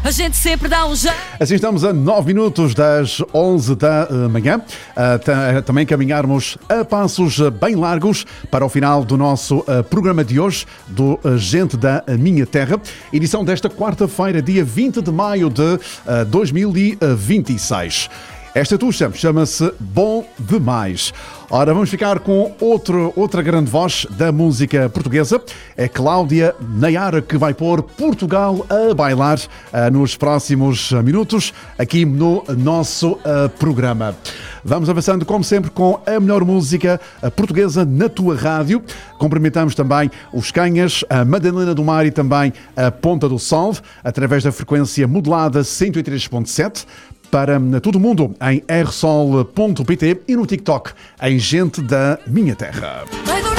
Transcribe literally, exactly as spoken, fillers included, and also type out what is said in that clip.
a gente sempre dá um jeito. Assim estamos a nove minutos das onze da manhã, a t- também caminharmos a passos bem largos para o final do nosso uh, programa de hoje, do uh, Gente da Minha Terra, edição desta quarta-feira, dia vinte de maio de uh, dois mil e vinte e seis. Esta tuxa chama-se Bom Demais. Ora, vamos ficar com outro, outra grande voz da música portuguesa. É Cláudia Nayara, que vai pôr Portugal a bailar uh, nos próximos minutos aqui no nosso uh, programa. Vamos avançando, como sempre, com a melhor música portuguesa na tua rádio. Cumprimentamos também os Canhas, a Madalena do Mar e também a Ponta do Sol, através da frequência modulada cento e três ponto sete. Para todo mundo em r sol ponto p t e no TikTok em Gente da Minha Terra.